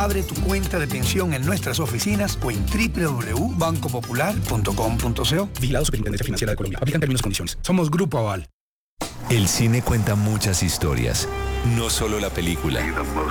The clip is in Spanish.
Abre tu cuenta de pensión en nuestras oficinas o en www.bancopopular.com.co. Vigilado Superintendencia Financiera de Colombia. Aplican términos y condiciones. Somos Grupo Aval. El cine cuenta muchas historias, no solo la película.